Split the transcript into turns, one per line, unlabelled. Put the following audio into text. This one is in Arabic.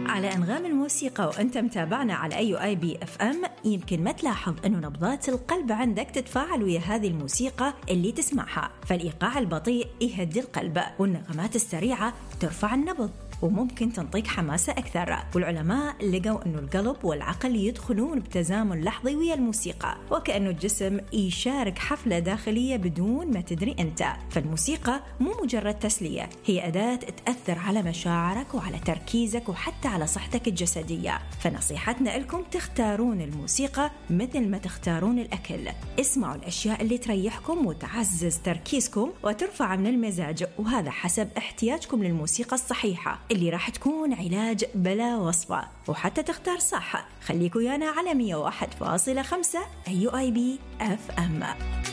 على أنغام الموسيقى وأنت متابعنا على AUIB FM. يمكن ما تلاحظ أنه نبضات القلب عندك تتفاعل ويا هذه الموسيقى اللي تسمعها، فالإيقاع البطيء يهدي القلب، والنغمات السريعة ترفع النبض وممكن تنطيك حماسة أكثر. والعلماء لقوا أنه القلب والعقل يدخلون بتزامن لحظي ويا الموسيقى، وكأنه الجسم يشارك حفلة داخلية بدون ما تدري أنت. فالموسيقى مو مجرد تسلية، هي أداة تأثر على مشاعرك وعلى تركيزك وحتى على صحتك الجسدية. فنصيحتنا لكم تختارون الموسيقى مثل ما تختارون الأكل، اسمعوا الأشياء اللي تريحكم وتعزز تركيزكم وترفع من المزاج، وهذا حسب احتياجكم للموسيقى الصحيحة اللي راح تكون علاج بلا وصفة. وحتى تختار صح خليكوا يانا على 101.5 AUIB FM.